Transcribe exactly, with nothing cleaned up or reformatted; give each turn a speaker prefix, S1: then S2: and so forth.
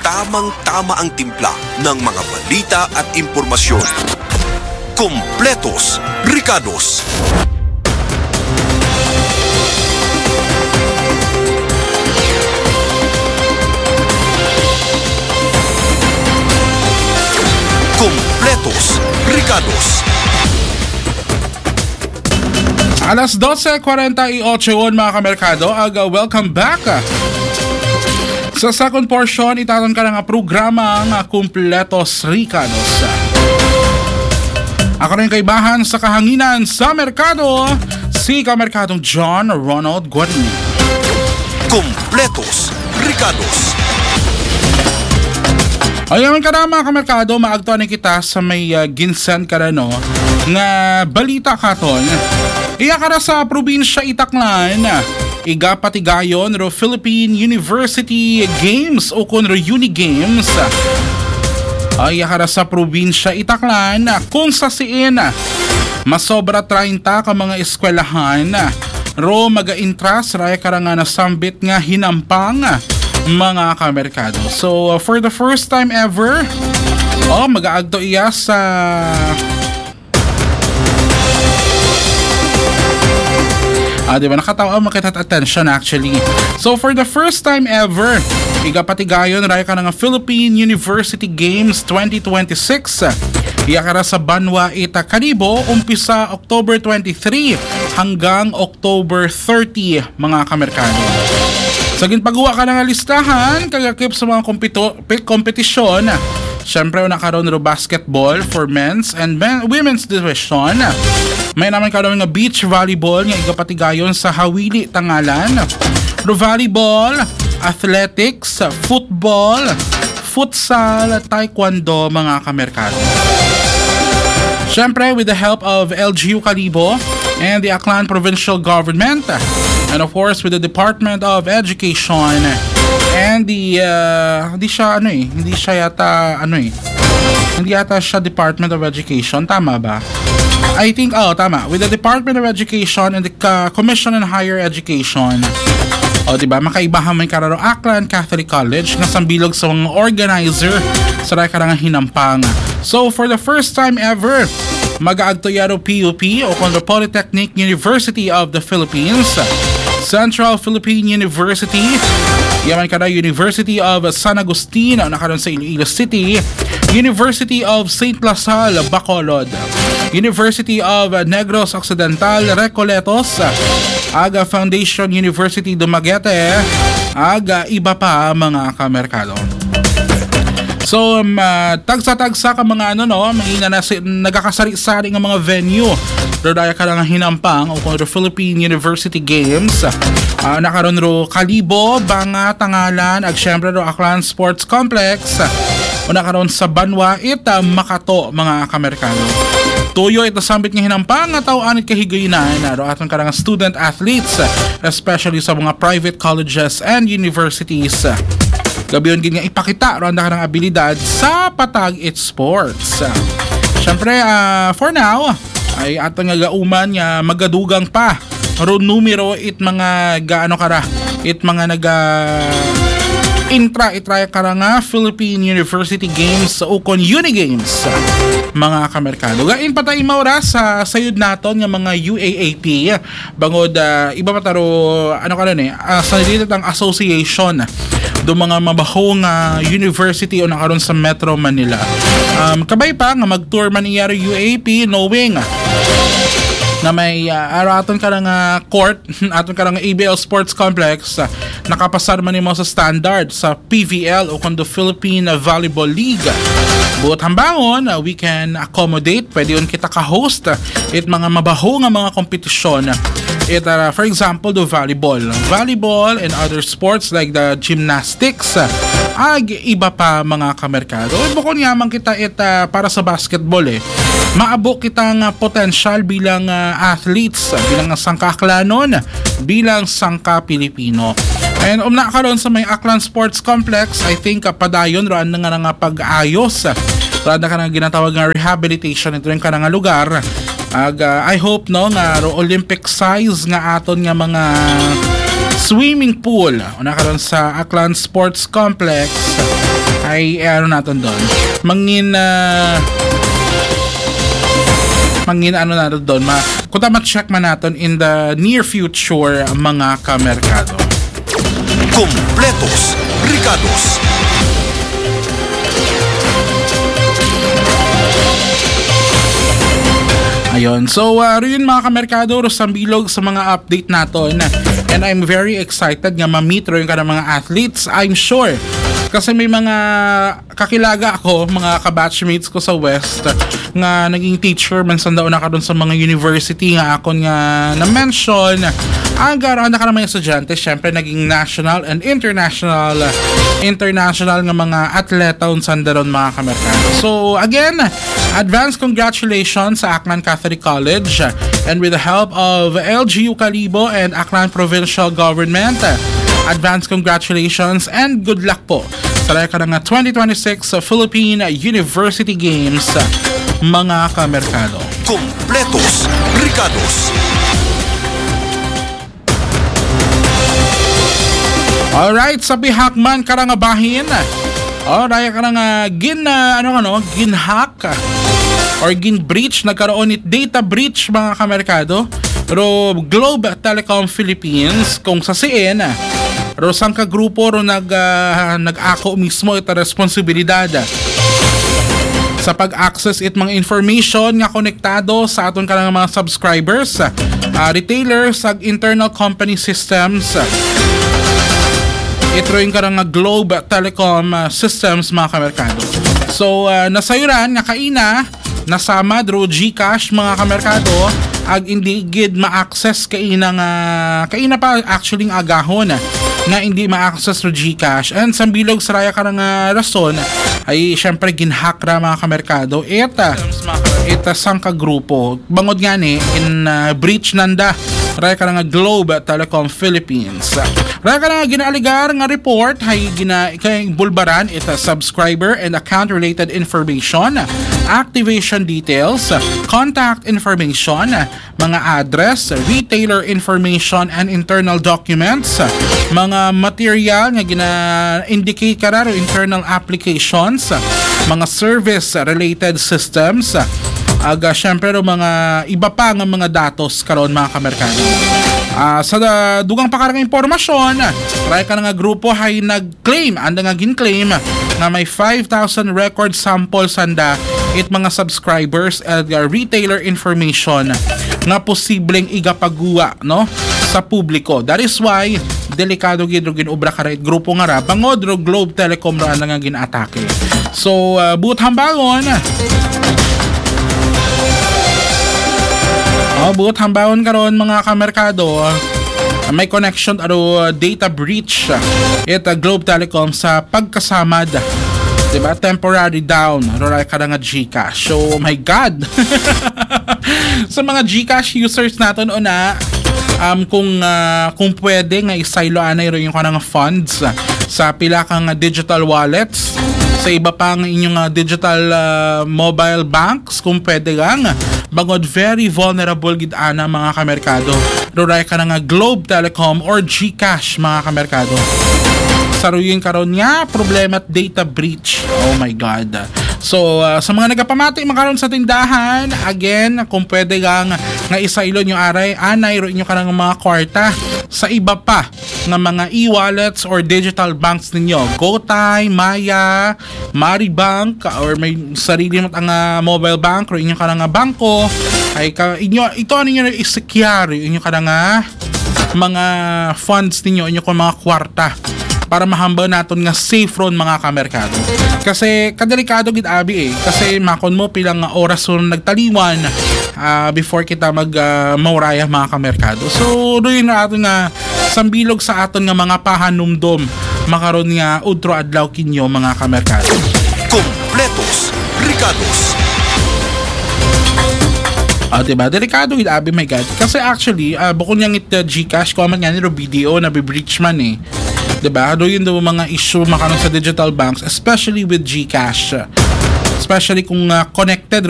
S1: tamang-tama ang timpla ng mga balita at impormasyon. Kompletos Ricados. Kompletos Ricados.
S2: Alas dose kwarenta y ocho mga kamerkado, aga welcome back. Sa second portion, itaton ka ng programa ng Kompletos Ricados. Ako rin kaibahan sa kahanginan sa merkado, si Kamerkadong John Ronald Guarini.
S1: Kompletos Ricados.
S2: Ayaw ka na mga kamerkado, maagtuan kita sa may uh, ginsen ka na no, nga balita katon. Iya ka na sa probinsya Itaklan, iga patigayon ro Philippine University Games o kun ro Uni Games. Ay ka na sa probinsya Itaklan kung sa siin masobra treinta ka mga eskwelahan ro maga-intras raya ka nga nasambit nga hinampang mga kamerkado. So uh, for the first time ever, oh mag-aagto iya sa Ah, di ba? Nakatawa makitat attention actually. So for the first time ever, igapatigayon raya ka ng Philippine University Games twenty twenty-six. Iya ka na sa Banwa Ita Karibo, umpisa October twenty-three hanggang October thirty mga kamerkado. Sa ginpagawa ka ng listahan, kagakip sa mga kompito- kompetisyon. Siyempre, nakaroon ro basketball for men's and men- women's division. May naman karoon nga beach volleyball nga igapatigayon sa Hawili, Tangalan. Ro volleyball, athletics, football, futsal, taekwondo mga kamerkado. Siyempre, with the help of L G U Kalibo and the Aklan Provincial Government, and of course with the Department of Education and the uh, hindi siya ano eh hindi siya yata ano eh hindi yata siya Department of Education, tama ba? I think oh tama, with the Department of Education and the uh, Commission on Higher Education. O diba, makaibahan may kararo Aklan Catholic College na sambilog sa mga organizer sa raya karang hinampang. So for the first time ever, mag-aagto yaro P U P o Condor Polytechnic University of the Philippines, Central Philippine University, yaman ka na University of San Agustin na nakaroon sa Iloilo City, University of Saint Lasal, Bacolod, University of Negros Occidental, Recoletos, Aga Foundation University Dumaguete, aga iba pa mga kamerkado. So, um, uh, tagsa-tagsa ka mga ano no, may na nagkakasari-sari ng mga venue. Dodaya ka lang hinampang o kung Philippine University Games. Uh, nakaroon ro Kalibo, Banga, Tangalan, ag syempre ro Aklan Sports Complex. O nakaroon sa Banwa, ita Makato mga kamerkano. Tuyo ito sambit nga hinampang nga tao-anit kahigayinan ro atong karang student athletes, especially sa mga private colleges and universities. Gabiyon gin nga ipakita ro anda kanang abilidad sa patag it sports. Siyempre, uh, for now, ay atong nga gauman nga magadugang pa ro numero it mga gaano kara it mga naga intra itraya kara nga Philippine University Games o kon Uni Games mga kamerkado. Gain patay maura sa sayod naton nga mga U A A P bangod uh, iba pa taro ano karon eh uh, sa dito ang association do mga mabahong uh, university o nakaroon sa Metro Manila. Um, kabay pa nga mag-tour man iya U A A P knowing na may uh, araton ka ng uh, court aton ka ng A B L Sports Complex uh, nakapasar man mo sa standard sa P V L o kundo Philippine Volleyball League. Buot hambangon, uh, we can accommodate, pwede yun kita ka-host uh, it mga mabaho nga mga kompetisyon. It, uh, for example, the volleyball. Volleyball and other sports like the gymnastics, uh, ag iba pa mga kamerkado. Bukod yaman kita it uh, para sa basketball eh. Maabo kitang uh, potential bilang uh, athletes, uh, bilang sangka-Aklanon, bilang sangka-Pilipino. And um nakaroon sa may Aklan Sports Complex, I think uh, padayon roan na nga nga pag-ayos. Roan na ka nga ginatawag nga rehabilitation ito yung ka nga lugar. Ag, uh, I hope no nga ro Olympic size nga aton nga mga swimming pool o nakaroon sa Aklan Sports Complex ay eh, ano natin doon, mangin uh, mangin ano natin doon, ma kung tama check man natin in the near future mga kamerkado.
S1: Kompletos, Ricados.
S2: Ayun. So, uh, rin mga kamerkado, Rosambilog sa mga update natin. And I'm very excited nga ma-meet rin ka ng mga athletes. I'm sure. Kasi may mga kakilaga ako, mga kabatchmates ko sa West, nga naging teacher, mansan daw na ka dun sa mga university nga ako nga na-mention. Ang gano'n na ka ng mga estudyante, syempre naging national and international international nga mga atleta unsan daron mga kamerkado. So again, advance congratulations sa Aklan Catholic College, and with the help of L G U Kalibo and Aklan Provincial Government, advance congratulations and good luck po sa ka ng twenty twenty-six Philippine University Games mga kamerkado.
S1: Kompletos, Ricados.
S2: Alright, sa Bihakman karangabahin. Alright, karang uh, gin uh, ano ano, ginhack or gin breach, nagkaroon it data breach mga kamerkado. Pero Globe Telecom Philippines kung sa C N, ro sang ka grupo ro nag uh, nag-ako mismo ita responsibilidad sa pag-access it mga information nga konektado sa aton kanang mga subscribers, uh, retailers, ag internal company systems. Ito rin ka nga Globe Telecom uh, systems mga kamerkado. So uh, nasayuran nga kaina nasama dro GCash mga kamerkado ag hindi gid ma-access kaina nga kaina pa actually ang agahon nga hindi ma-access ro GCash, and sambilog saraya ka nga rason ay syempre ginhack ra mga kamerkado eta eta sangka grupo bangod nga ni in uh, breach nanda raya ka nga Globe Telecom Philippines. Raya ka nga ginaaligar nga report hay gina kay bulbaran ita subscriber and account related information, activation details, contact information, mga address, retailer information and internal documents, mga material nga gina-indicate kararo internal applications, mga service related systems, aga syempre ro mga iba pa nga mga datos karon mga kamerkado. Uh, sa uh, dugang pakarang impormasyon, try ka na nga grupo hay nag-claim, anda nga gin-claim na may five thousand record samples anda it mga subscribers at uh, retailer information nga posibleng igapaguwa no sa publiko. That is why delikado gid ro ginobra ka rait grupo nga ra bangod ro Globe Telecom ra nga gin-atake. So uh, buot hambangon Oh, buot hambaon karon mga kamerkado, uh, may connection aro uh, data breach uh, it uh, Globe Telecom sa pagkasamad, diba? Temporary down aro ka nga GCash. So oh my god. Sa mga GCash users natin una, um kung uh, kung pwede nga isaylo anay ro yung kanang funds uh, sa pila kang uh, digital wallets, sa iba pang inyong uh, digital uh, mobile banks kung pwede lang. Bangod very vulnerable gid ana mga kamerkado. Roray ka na nga Globe Telecom or GCash mga kamerkado. Saruyin karon nga problema at data breach. Oh my god. So uh, sa mga nagapamati makaron sa tindahan, again kung pwede lang nga isailon yung aray anay ro inyo kanang mga kwarta sa iba pa nga mga e-wallets or digital banks ninyo. GoTy, Maya, Maribank, or may sarili mo ang uh, mobile bank or inyo kanang bangko ay ka, inyo ito ninyo i-secure inyo kanang mga funds ninyo inyo kung mga kwarta para mahamba naton nga safe ron mga kamerkado. Kasi kadelikado gid abi eh. Kasi makon mo pilang oras ron nagtaliwan uh, before kita mag uh, mauraya mga kamerkado. So doon na aton nga sambilog sa aton nga mga pahanumdom makaron nga udro adlaw kinyo mga kamerkado.
S1: Kompletos, Ricados.
S2: Ah, uh, diba? Delikado gid abi my god. Kasi actually, uh, bukod niyang it uh, GCash ko man nga ni video na bi-breach man eh. Diba? Do yun daw mga issue makaroon sa digital banks, especially with GCash. Especially kung uh, connected